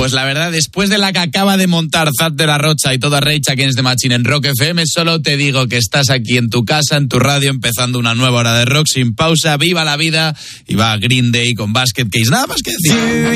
Pues la verdad, después de la que acaba de montar Zat de la Rocha y toda Rage Against the Machine en Rock FM, solo te digo que estás aquí en tu casa, en tu radio, empezando una nueva hora de rock sin pausa. ¡Viva la vida! Y va Green Day con Basket Case. Nada más que decir.